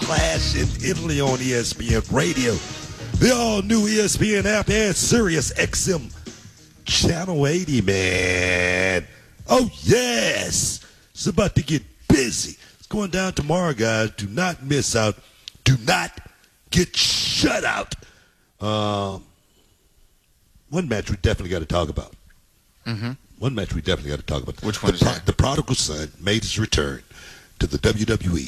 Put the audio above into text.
Clash in Italy on ESPN Radio, the all-new ESPN app, and Sirius XM Channel 80, man. Oh, yes. It's about to get busy. It's going down tomorrow, guys. Do not miss out. Do not get shut out. One match we definitely got to talk about. Mm-hmm. One match we definitely got to talk about. Which one is that? The prodigal son made his return to the WWE.